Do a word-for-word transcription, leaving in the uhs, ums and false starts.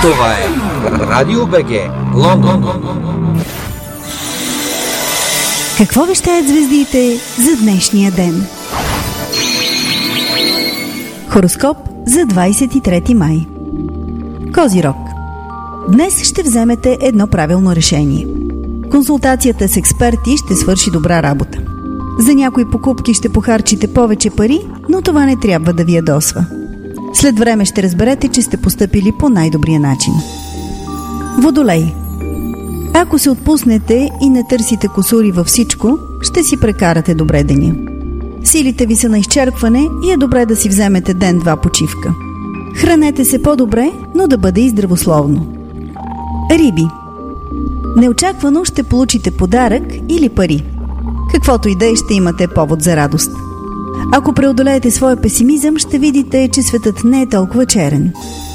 Това е Радио БГ, Лондон. Какво вещаят звездите за днешния ден? Хороскоп за двадесет и трети май. Козирог. Днес ще вземете едно правилно решение. Консултацията с експерти ще свърши добра работа. За някои покупки ще похарчите повече пари, но това не трябва да ви ядосва. След време ще разберете, че сте постъпили по най-добрия начин. Водолей. Ако се отпуснете и не търсите кусури във всичко, ще си прекарате добре деня. Силите ви са на изчерпване и е добре да си вземете ден-два почивка. Хранете се по-добре, но да бъде и здравословно. Риби. Неочаквано ще получите подарък или пари. Каквото и да е, ще имате повод за радост. Ако преодолеете своя песимизъм, ще видите, че светът не е толкова черен.